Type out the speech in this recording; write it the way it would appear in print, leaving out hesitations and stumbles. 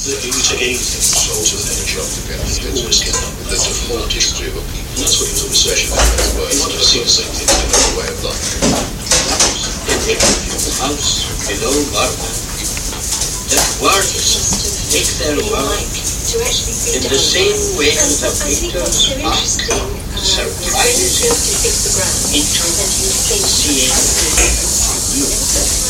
We take anything sold to an energy off the ground, you always get that. The default history of a people. And that's what he was always saying. You want to see the same thing in another way of life. In your house below water, that waters take their work in the same way that the Peter's spark surprises him into seeing you.